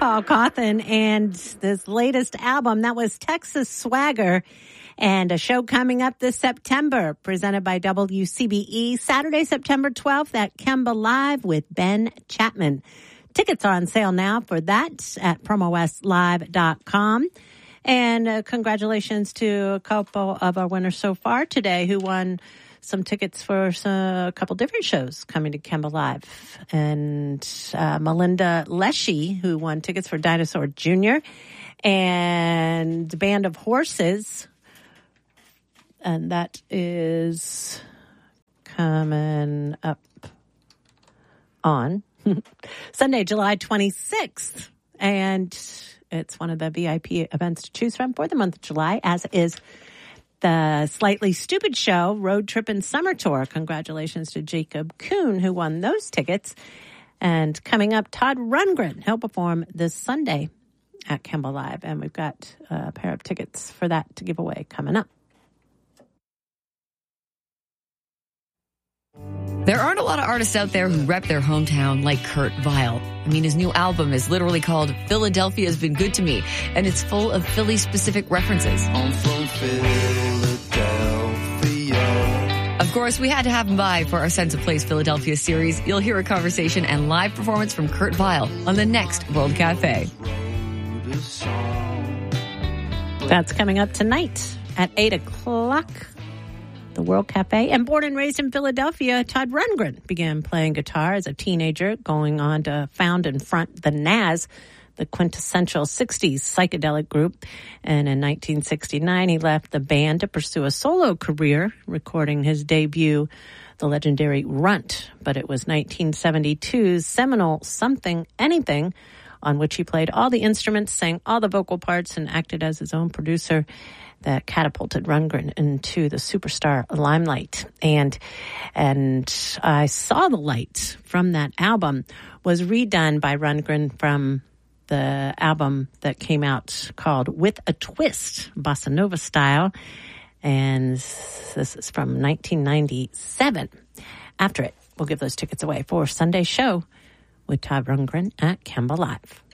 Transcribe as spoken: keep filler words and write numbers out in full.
Paul Cauthen and this latest album. That was Texas Swagger. And a show coming up this September, presented by W C B E, Saturday, September twelfth at Kemba Live with Ben Chapman. Tickets are on sale now for that at promo west live dot com. And uh, congratulations to a couple of our winners so far today who won some tickets for some, a couple different shows coming to Kemba Live. And uh, Melinda Leshy, who won tickets for Dinosaur Junior, and Band of Horses. And that is coming up on Sunday, July twenty-sixth. And it's one of the V I P events to choose from for the month of July, as is the Slightly Stupid Show, Road Trip and Summer Tour. Congratulations to Jacob Kuhn, who won those tickets. And coming up, Todd Rundgren. He'll perform this Sunday at Kemba Live. And we've got a pair of tickets for that to give away coming up. There aren't a lot of artists out there who rep their hometown like Kurt Vile. I mean, his new album is literally called Philadelphia's Been Good to Me, and it's full of Philly-specific references. I'm from Philadelphia. Of course, we had to have him by for our Sense of Place Philadelphia series. You'll hear a conversation and live performance from Kurt Vile on the next World Cafe. That's coming up tonight at eight o'clock. The World Cafe. And born and raised in Philadelphia, Todd Rundgren began playing guitar as a teenager, going on to found and front the Nazz, the quintessential sixties psychedelic group. And in nineteen sixty-nine, he left the band to pursue a solo career, recording his debut, the legendary Runt. But it was nineteen seventy-two's seminal Something Anything, on which he played all the instruments, sang all the vocal parts, and acted as his own producer, that catapulted Rundgren into the superstar limelight. And and I Saw the Light from that album was redone by Rundgren from the album that came out called With a Twist, Bossa Nova style. And this is from nineteen ninety-seven. After it, we'll give those tickets away for Sunday's show with Todd Rundgren at Kemba Live.